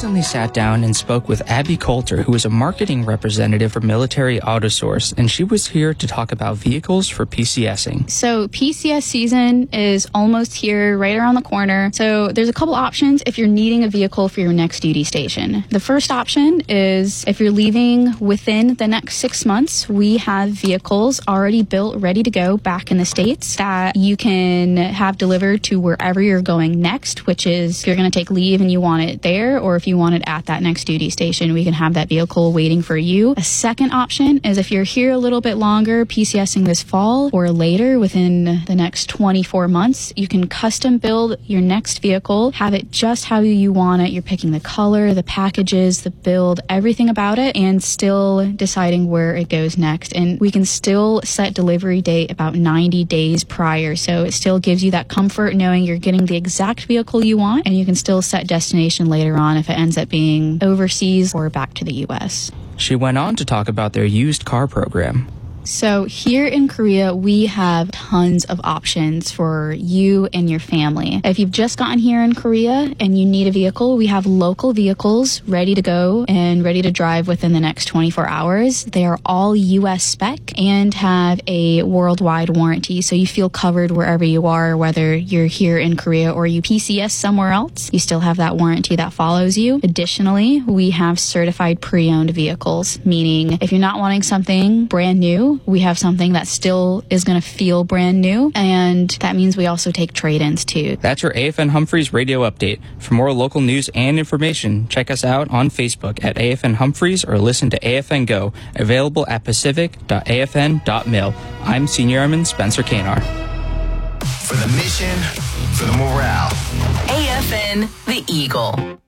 recently sat down and spoke with Abby Coulter, who is a marketing representative for Military Autosource, and she was here to talk about vehicles for PCSing. So PCS season is almost here, right around the corner. So there's a couple options if you're needing a vehicle for your next duty station. The first option is if you're leaving within the next 6 months, we have vehicles already built, ready to go back in the States that you can have delivered to wherever you're going next, which is if you're going to take leave and you want it there, or if you want it at that next duty station, we can have that vehicle waiting for you. A second option is if you're here a little bit longer, PCSing this fall or later within the next 24 months, you can custom build your next vehicle, have it just how you want it. You're picking the color, the packages, the build, everything about it, and still deciding where it goes next. And we can still set delivery date about 90 days prior. So it still gives you that comfort knowing you're getting the exact vehicle you want, and you can still set destination later on if it ends up being overseas or back to the U.S. She went on to talk about their used car program. So here in Korea, we have tons of options for you and your family. If you've just gotten here in Korea and you need a vehicle, we have local vehicles ready to go and ready to drive within the next 24 hours. They are all U.S. spec and have a worldwide warranty, so you feel covered wherever you are, whether you're here in Korea or you PCS somewhere else. You still have that warranty that follows you. Additionally, we have certified pre-owned vehicles, meaning if you're not wanting something brand new, we have something that still is going to feel brand new, and that means we also take trade-ins too. That's your AFN Humphreys radio update. For more local news and information, check us out on Facebook at AFN Humphreys or listen to AFN Go, available at pacific.afn.mil. I'm Senior Airman Spencer Kanar. For the mission, for the morale. AFN, the Eagle.